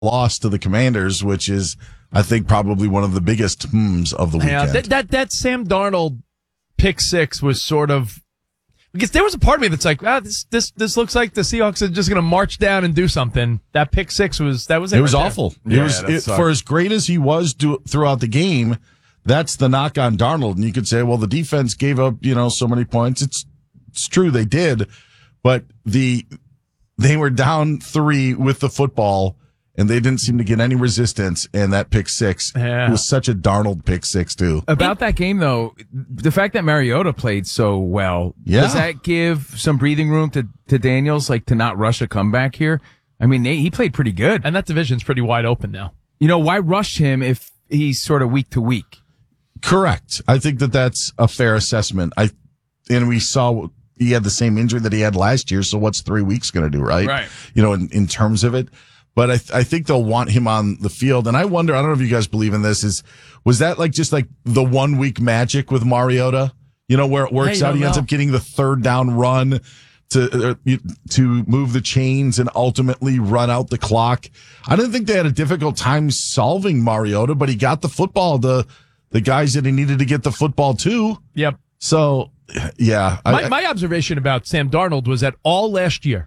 loss to the Commanders, which is, I think, probably one of the biggest of the weekend. Yeah, that Sam Darnold pick six was sort of, because there was a part of me that's like, this looks like the Seahawks are just going to march down and do something. That pick six was it was awful. For as great as he was throughout the game, that's the knock on Darnold. And you could say, well, the defense gave up, so many points. It's true they did, but they were down 3 with the football, and they didn't seem to get any resistance, and that pick six was such a Darnold pick six, too. About that game, though, the fact that Mariota played so well, does that give some breathing room to Daniels, to not rush a comeback here? I mean, he played pretty good. And that division's pretty wide open now. Why rush him if he's sort of week to week? Correct. I think that's a fair assessment. And we saw he had the same injury that he had last year, so what's 3 weeks going to do, right? Right. In terms of it. But I think they'll want him on the field. And I wonder, I don't know if you guys believe in this, was that just the 1 week magic with Mariota? Where it works out, he ends up getting the third down run to move the chains and ultimately run out the clock. I didn't think they had a difficult time solving Mariota, but he got the football, the guys that he needed to get the football to. Yep. So, yeah. My observation about Sam Darnold was that all last year,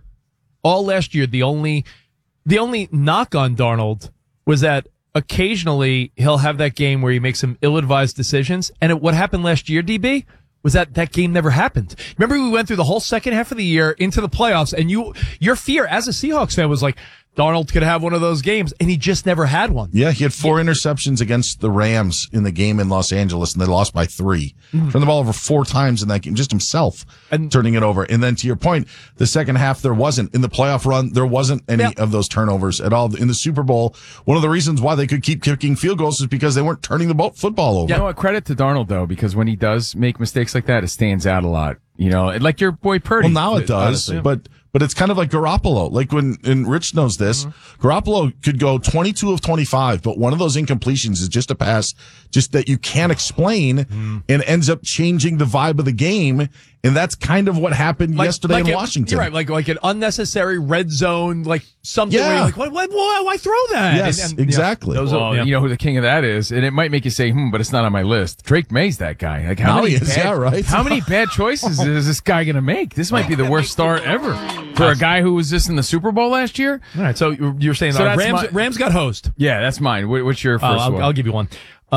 the only knock on Darnold was that occasionally he'll have that game where he makes some ill-advised decisions. And what happened last year, DB, was that game never happened. Remember, we went through the whole second half of the year into the playoffs, and your fear as a Seahawks fan was like, Darnold could have one of those games, and he just never had one. Yeah, he had 4 interceptions against the Rams in the game in Los Angeles, and they lost by 3. Turned the ball over 4 times in that game, just himself turning it over. And then to your point, the second half, there wasn't. In the playoff run, there wasn't any of those turnovers at all. In the Super Bowl, one of the reasons why they could keep kicking field goals is because they weren't turning the football over. You know what? Credit to Darnold, though, because when he does make mistakes like that, it stands out a lot. Like your boy Purdy. Well, now it does, but it's kind of like Garoppolo. Like and Rich knows this, Garoppolo could go 22 of 25, but one of those incompletions is just a pass, just that you can't explain, and ends up changing the vibe of the game. And that's kind of what happened yesterday in Washington. You're right, like an unnecessary red zone, something where you're like, why throw that? Yes, exactly. You know who the king of that is, and it might make you say, but it's not on my list. Drake May's that guy. Like how many bad choices is this guy going to make? This might be the worst start ever for a guy who was just in the Super Bowl last year. All right, so you're saying Rams got host. Yeah, that's mine. What's your first one? I'll give you one.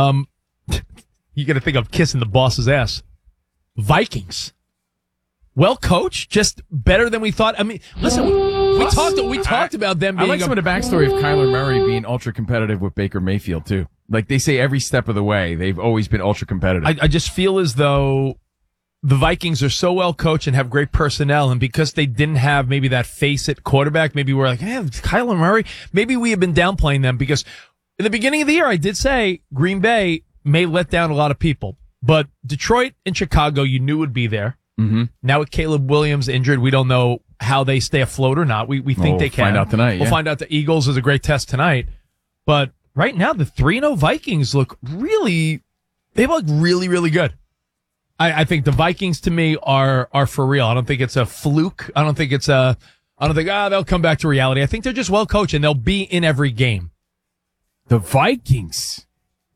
You got to think of kissing the boss's ass. Vikings. Well coached, just better than we thought. I mean, listen, we talked about them being. I like some of the backstory of Kyler Murray being ultra competitive with Baker Mayfield too. Like they say every step of the way, they've always been ultra competitive. I just feel as though the Vikings are so well coached and have great personnel, and because they didn't have maybe that face-it quarterback, maybe we're like, Kyler Murray, maybe we have been downplaying them because in the beginning of the year, I did say Green Bay may let down a lot of people, but Detroit and Chicago, you knew would be there. Mm-hmm. Now with Caleb Williams injured, we don't know how they stay afloat or not. We think they can. We'll find out tonight. We'll find out. The Eagles is a great test tonight. But right now, the 3-0 Vikings look really good. I think the Vikings to me are for real. I don't think it's a fluke. I don't think they'll come back to reality. I think they're just well coached and they'll be in every game. The Vikings.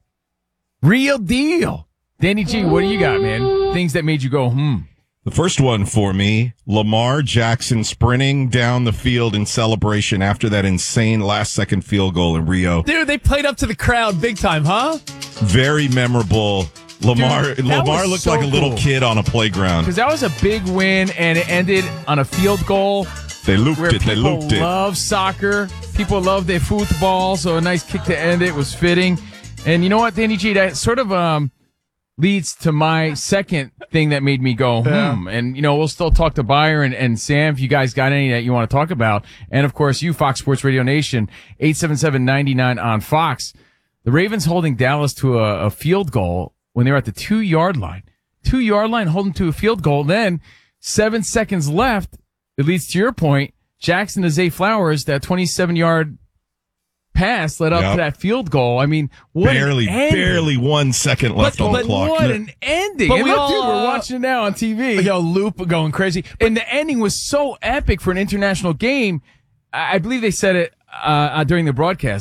Real deal. Danny G, what do you got, man? Things that made you go, The first one for me, Lamar Jackson sprinting down the field in celebration after that insane last-second field goal in Rio. Dude, they played up to the crowd big time, huh? Very memorable. Lamar looked like a little kid on a playground. Because that was a big win, and it ended on a field goal. They looped it. People love soccer. People love their football, so a nice kick to end it was fitting. And you know what, Danny G, that sort of leads to my second thing that made me go, And, we'll still talk to Bayer and Sam if you guys got any that you want to talk about. And, of course, you, Fox Sports Radio Nation, 877-99 on Fox. The Ravens holding Dallas to a field goal when they were at the 2-yard line. 2-yard line holding to a field goal. Then 7 seconds left. It leads to your point. Jackson to Zay Flowers, that 27-yard pass led up to that field goal. I mean, barely 1 second left on the clock. What an ending. But we're watching it now on TV. Loop going crazy. And the ending was so epic for an international game. I believe they said it. during the broadcast.